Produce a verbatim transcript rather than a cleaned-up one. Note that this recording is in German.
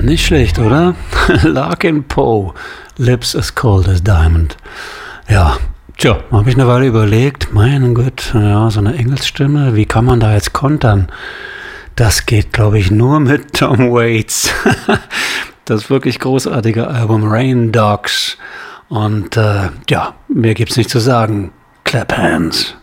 Nicht schlecht, oder? Larkin Poe, Lips as Cold as Diamond. Ja, tja, habe ich eine Weile überlegt, mein Gott, ja, so eine Engelsstimme, wie kann man da jetzt kontern? Das geht, glaube ich, nur mit Tom Waits. Das wirklich großartige Album Rain Dogs. Und äh, ja, mehr gibt's nicht zu sagen. Clap Hands.